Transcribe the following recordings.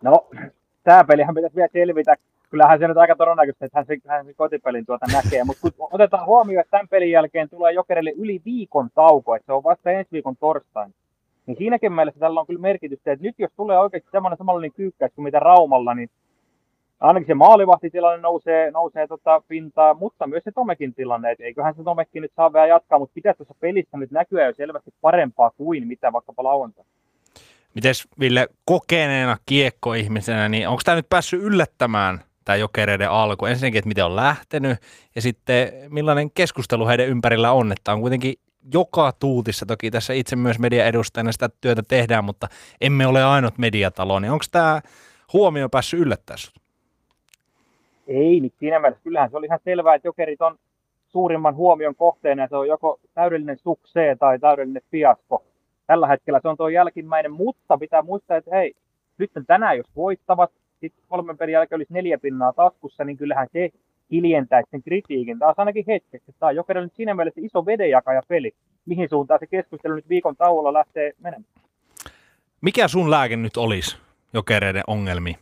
No, tämä pelihän pitäisi vielä selvitä. Kyllähän se nyt aika todennäköistä, että hän se kotipelin näkee. Mutta kun otetaan huomioon, että tämän pelin jälkeen tulee Jokerille yli viikon tauko, että se on vasta ensi viikon torstaina. Niin siinäkin mielessä tällä on kyllä merkitystä, että nyt jos tulee oikeasti samanlainen kyykkäys kuin mitä Raumalla, niin ainakin se maalivahtitilanne nousee pintaa, mutta myös se Tomekin tilanne, että eiköhän se Tomekin nyt saa vielä jatkaa, mutta pitäisi tuossa pelissä nyt näkyä jo selvästi parempaa kuin mitä vaikkapa lauantaina. Mites Ville, kokeneena kiekkoihmisenä, niin onko tämä nyt päässyt yllättämään tämä Jokereiden alku? Ensinnäkin, että miten on lähtenyt ja sitten millainen keskustelu heidän ympärillä on, että on kuitenkin joka tuutissa, toki tässä itse myös mediaedustajana sitä työtä tehdään, mutta emme ole ainut mediatalo, niin onko tämä huomio päässyt yllättämään sinut? Ei, niin siinä mielessä kyllähän se oli ihan selvää, että Jokerit on suurimman huomion kohteena ja se on joko täydellinen suksee tai täydellinen fiasko. Tällä hetkellä se on tuo jälkimmäinen, mutta pitää muistaa, että hei, nyt tänään jos voittavat, sitten 3 pelin jälkeen olisi 4 pinnaa taskussa, niin kyllähän se hiljentäisi sen kritiikin taas ainakin hetkeksi. Tämä on Jokerille nyt siinä mielessä iso vedenjakaja peli, mihin suuntaan se keskustelu nyt viikon tauolla lähtee menemään. Mikä sun lääke nyt olisi Jokereiden ongelmiin?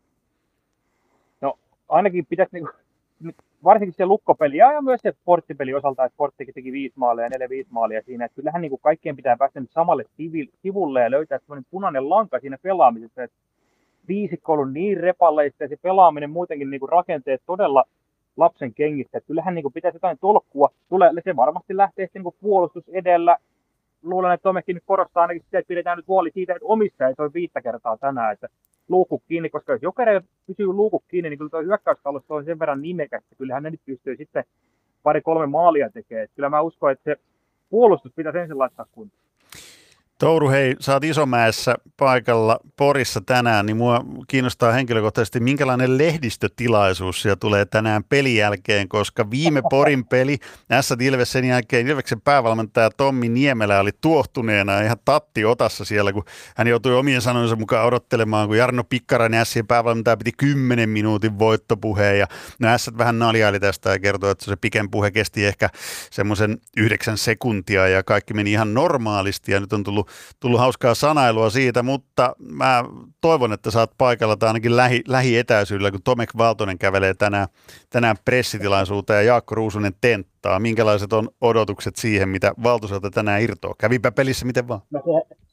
No ainakin pitäisi varsinkin se lukkopeli ja myös se sporttipeli osalta, että Sporttikin teki 5 maalia ja 4-5 maalia siinä, että kyllähän kaikkien pitää päästä nyt samalle sivulle ja löytää sellainen punainen lanka siinä pelaamisessa, että viisikko on ollut niin repaleista ja se pelaaminen muutenkin rakenteet todella lapsen kengistä, että kyllähän pitäisi jotain tolkkua, se varmasti lähtee sitten puolustus edellä, luulen, että Tomekin nyt korostaa ainakin sitä, että pidetään nyt huoli siitä, että omissa ei toi 5 kertaa tänään, että luukku kiinni, koska jos Jokereilla pysyy luukku kiinni, niin kyllä tuo hyökkäyskalusto on sen verran nimekäs, että kyllähän ne nyt pystyy sitten 2-3 maalia tekemään. Kyllä mä uskon, että se puolustus pitäisi ensin laittaa kuntoon. Touru, hei, sä oot Isomäessä paikalla Porissa tänään, niin mua kiinnostaa henkilökohtaisesti, minkälainen lehdistötilaisuus siellä tulee tänään pelin jälkeen, koska viime Porin peli, Ilves sen jälkeen, Ilveksen päävalmentaja Tommi Niemelä oli tuohtuneena ihan tatti otassa siellä, kun hän joutui omien sanojensa mukaan odottelemaan, kun Jarno Pikkarainen Ässien päävalmentaja piti 10 minuutin voittopuheen, ja no Ässät vähän naljaili tästä ja kertoi, että se piken puhe kesti ehkä semmoisen 9 sekuntia, ja kaikki meni ihan normaalisti, ja nyt on tullut hauskaa sanailua siitä, mutta mä toivon, että sä oot paikalla tai ainakin lähietäisyydellä, kun Tomek Valtonen kävelee tänään pressitilaisuuteen ja Jaakko Ruusunen tenttaa. Minkälaiset on odotukset siihen, mitä Valtoselta tänään irtoaa? Kävipä pelissä miten vaan? No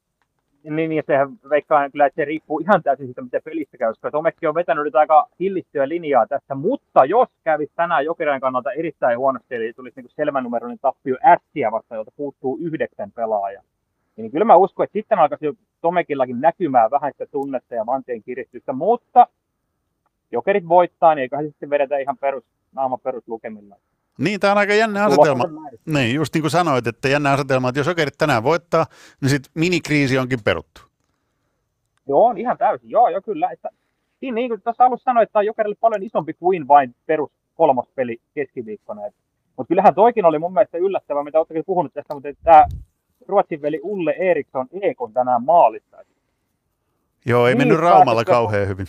niin, sehän veikkaan kyllä, että se riippuu ihan täysin siitä, miten pelistä käy, koska Tomekki on vetänyt nyt aika hillittyä linjaa tässä, mutta jos kävisi tänään Jokerin kannalta erittäin huonosti, eli tulisi selvänumeroinen tappio Ässiä vastaan, jolta puuttuu 9 pelaajaa. Niin kyllä mä uskon, että sitten alkaisi Tomekillakin näkymään vähän sitä tunnetta ja vanteen kiristystä, mutta Jokerit voittaa, niin eiköhän sitten vedetä ihan peruslukemilla. Niin, tämä on aika jännä asetelma. Niin, just niin kuin sanoit, että jännä asetelma, että jos Jokerit tänään voittaa, niin sitten minikriisi onkin peruttu. Joo, on ihan täysin. Joo, kyllä. Että, niin kuin tuossa alussa sanoin, että tämä on Jokerille paljon isompi kuin vain perus 3. peli keskiviikkona. Mutta kyllähän toikin oli mun mielestä yllättävää, mitä olettekin puhunut tästä, mutta tämä Ruotsin veli Ulle Eriksson Ekon tänään maalista. Joo, ei mennyt Raumalla kauhean hyvin.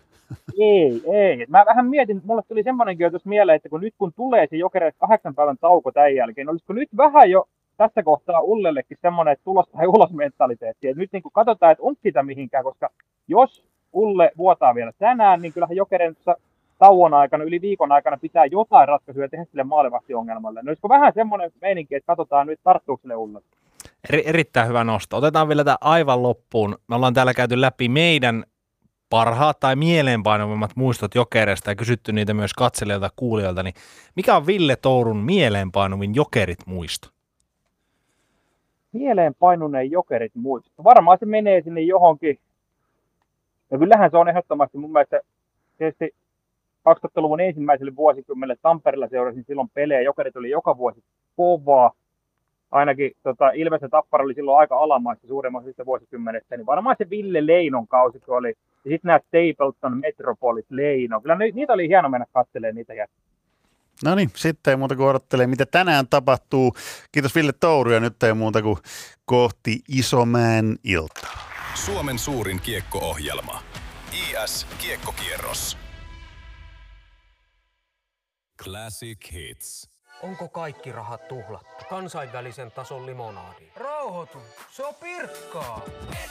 Ei. Mä vähän mietin, mulle tuli semmoinenkin ajatus mieleen, että kun tulee se Jokereille 8 päivän tauko tämän jälkeen, olisiko nyt vähän jo tässä kohtaa Ullellekin semmoinen, että tulos tai ulos mentaliteetti. Et nyt katsotaan, että onko sitä mihinkään, koska jos Ulle vuotaa vielä tänään, niin kyllähän Jokereiden tauon aikana, yli viikon aikana pitää jotain ratkaisuja tehdä sille maalivahtiongelmalle. No olisiko vähän semmoinen meininki, että katsotaan nyt tarttuuko sille Ulle? Erittäin hyvä nosto. Otetaan vielä tämä aivan loppuun. Me ollaan täällä käyty läpi meidän parhaat tai mieleenpainuvimmat muistot Jokereista ja kysytty niitä myös katselijoilta ja kuulijoilta. Niin mikä on Ville Tourun mieleenpainuvin Jokerit muisto? Mieleenpainuneen Jokerit muisto. Varmaan se menee sinne johonkin. Ja kyllähän se on ehdottomasti mun mielestä tietysti 2000-luvun ensimmäiselle vuosikymmenelle Tampereella seurasin silloin pelejä. Jokerit oli joka vuosi kovaa. Ainakin Ilves ja Tappara oli silloin aika alamaissa suuremmassa vuosikymmenestä, niin varmaan se Ville Leinon kausi oli. Ja sitten nämä Stapleton, Metropolis, Leino. Kyllä niitä oli hieno mennä katselemaan niitä jätkiä. No niin, sitten ei muuta kuin odottelee, mitä tänään tapahtuu. Kiitos Ville Touru ja nyt ei muuta kuin kohti Isomäen iltaa. Suomen suurin kiekko-ohjelma. IS Kiekkokierros. Classic Hits. Onko kaikki rahat tuhlattu? Kansainvälisen tason limonaadi. Rauhoitu, se on Pirkkaa.